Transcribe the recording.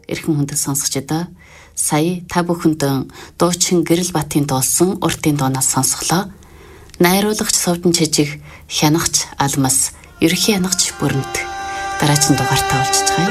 эрхэм хүндэт сонсогчдоо сая та бүхэндээ дуучин Гэрэл Батын дуулсан уртын дуунаас сонсголоо. Найруулагч Совдон Чижиг, хянагч Алмас, ерөнхий хянагч Бүрэнт дараагийн дугаартаа уулзцгаая.